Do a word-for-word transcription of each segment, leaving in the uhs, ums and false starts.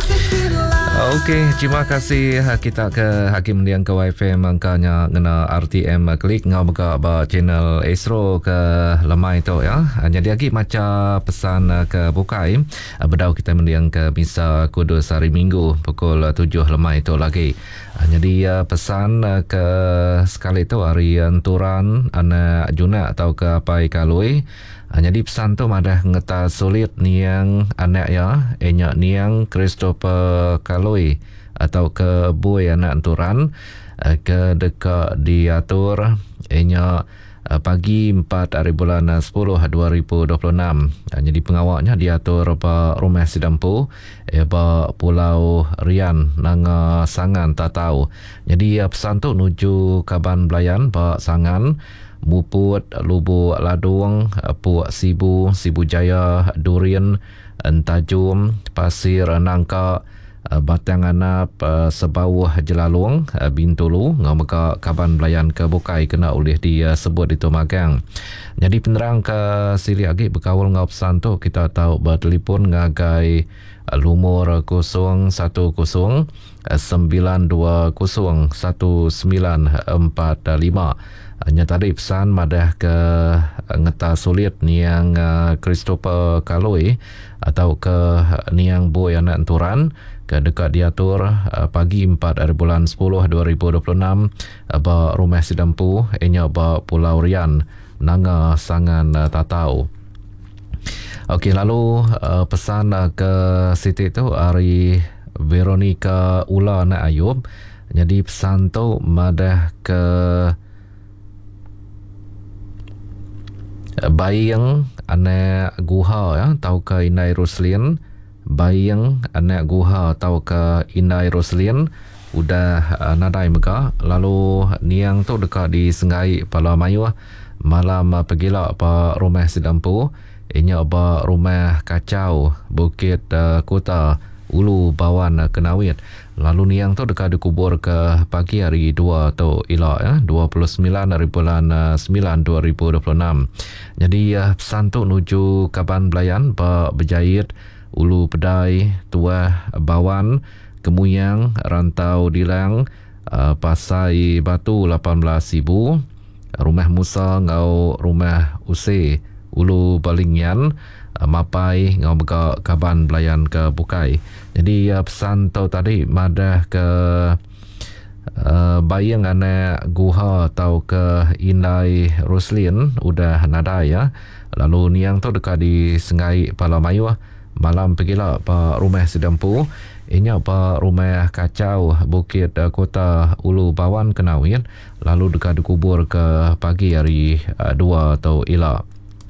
Okey, terima kasih kita ke Hakim Liang ke Y F M angkanya ngena R T M klik ngau buka ba channel Astro ke lemai tu ya. Jadi lagi macam pesan ke bukai bedau kita mendiang ke misa kudus hari Minggu pukul tujuh lemai tu lagi. Jadi pesan ke sekali tu hari anturan anak juna atau ke apa kalui. Jadi pesan tu madah ngeta sulit niang anak ya, enyak niang Christopher Kaloi atau ke boy anak anturan ke dekat diatur enyak pagi empat hari bulan sepuluh dua ribu dua puluh enam. Jadi pengawaknya diatur pa rumah Sidampu pa Pulau Rian nanga Sangan tak tahu. Jadi pesan tu nuju Kaban Belayan pa Sangan Muput, Lubuk Ladung, Puak Sibu, Sibu Jaya, Durian, Entajum, Pasir Nangka, Batang Anap, Sebawah Jelalung, Bintulu, ngomaka Kaban Belayan ke Bukai kena oleh dia sebut di Tumagang. Jadi penerang ke sili lagi berkawal ngau pesan tu kita tahu bertelefon ngagai lumur kosong satu kosong sembilan dua kosong satu sembilan empat lima. Hanya tadi pesan madah ke ngeta sulit niang uh, Christopher Kaloi atau ke niang boy anak anturan ke dekat diatur uh, pagi empat hari bulan sepuluh dua ribu dua puluh enam uh, ba rumah Sidampu enya ba Pulau Rian nanga Sangan uh, Tatau. Okey, lalu uh, pesan uh, ke Siti tu hari Veronica Ula Nak Ayub. Jadi pesan tu madah ke Bayang anak guha ya, tau ke Inai Roslin. Bayang anak guha tau ke Inai Roslin udah uh, nadai mega. Lalu niang tu dekat di Sengai Pala Mayu malam uh, pergilah pa rumah Sidampu inya ba rumah Kacau Bukit uh, Kota Ulu Bawan uh, Kenawit. Lalu niang tu dekat dikubur ke pagi hari dua tu ila ya, dua puluh sembilan hari bulan sembilan dua ribu dua puluh enam. Jadi uh, pesan tu nuju Kaban Belayan ba Berjait, Ulu Pedai, Tua Bawan, Kemuyang, Rantau Dilang, uh, Pasai Batu lapan belas ribu, Rumah Musa ngau Rumah Use, Ulu Balingyan, uh, Mapai ngau bega Kaban Belayan ke Bukai. Jadi uh, pesan tu tadi madah ke uh, bayang anak guha atau ke Inai Roslin udah nadai ya. Lalu niang tu dekat di Sengai Pala Mayu malam pergilah pa rumah Sidampu inya pa rumah Kacau Bukit uh, Kota Ulu Bawan Kenawit. Lalu dekat dikubur ke pagi hari uh, dua atau ila.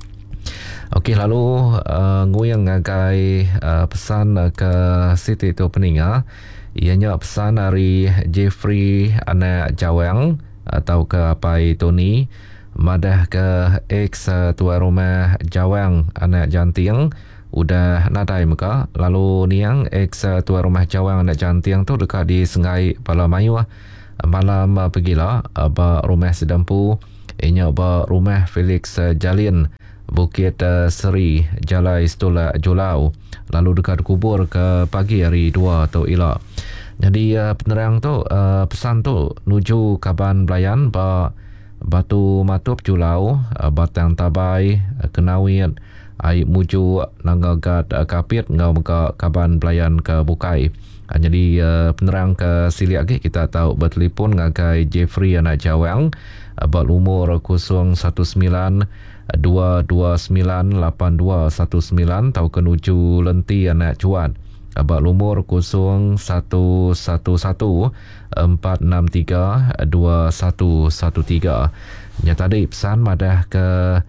Okey, lalu uh, nguyang ngagai uh, pesan uh, ke Siti tu peninga. Ianya pesan dari Jeffrey anak Jawang atau ke Apai Tony madah ke ex uh, tua rumah Jawang anak Jantiang udah nadai muka. Lalu niang ex uh, tua rumah Jawang anak Jantiang tu dekat di Sengai Pala Mayu malam uh, pergilah uh, ba rumah Sidampu inya ba rumah Felix uh, Jalin Bukit uh, Seri Jalai Stula Julau. Lalu dekat kubur ke pagi hari dua atau ila. Jadi uh, penerang tu uh, pesan tu nuju Kaban Belayan ba Batu Matup Julau, uh, Batang Tabai, uh, Kenawit, Air Muju Nanggagat uh, Kapit ngau muka Kaban Belayan ke Bukai. Uh, jadi uh, penerang ke sili lagi kita tahu bertelefon ngagai Jeffrey anak Jawang uh, berumur kosong satu sembilan dua dua sembilan lapan dua satu sembilan tau kenuju Lenti anak Cuat abak lumur kosong satu satu satu empat enam tiga dua satu satu tiga. Nya tadi pesan madah ke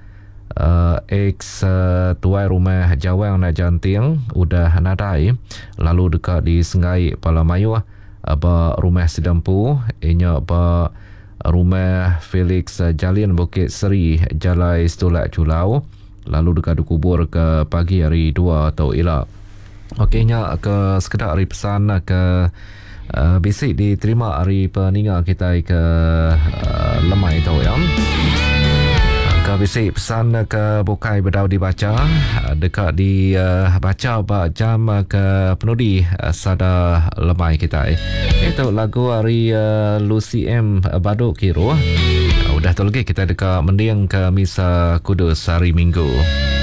uh, ex uh, tuai rumah Jawang anak Jantiang udah nadai. Lalu dekat di Sengai Pala Mayu abak rumah Sidampu inya abak rumah Felix Jalin Bukit Seri Jalai Stulak Julau. Lalu dekat dikubur ke pagi hari dua atau ila. Okeynya ke sekedar hari pesan ke uh, basic diterima hari peninga kita ke uh, lemai tu ya. Ke bisik pesan ke bukai bedau dibaca dekat di uh, baca ba jam ke penudi uh, sada lemai kita eh. Itu lagu hari uh, Lucy M Baduk Kiro. Uh, udah tu lagi kita dekat mendiang ke misa kudus hari Minggu.